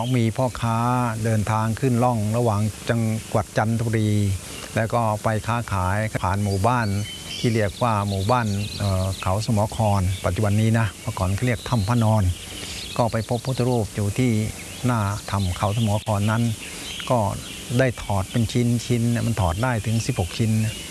มีพ่อค้าเดินทางขึ้นล่องระหว่างจังหวัดจันทบุรีแล้วก็ไปค้าขายผ่านหมู่บ้านที่เรียกว่าหมู่บ้านเขาสมอครปัจจุบันนี้นะเมื่อก่อนเขาเรียกถ้ำพระนอนก็ไปพบพุทธรูปอยู่ที่หน้าถ้ำเขาสมอครนั้นก็ได้ถอดเป็นชิ้นมันถอดได้ถึง16 ชิ้น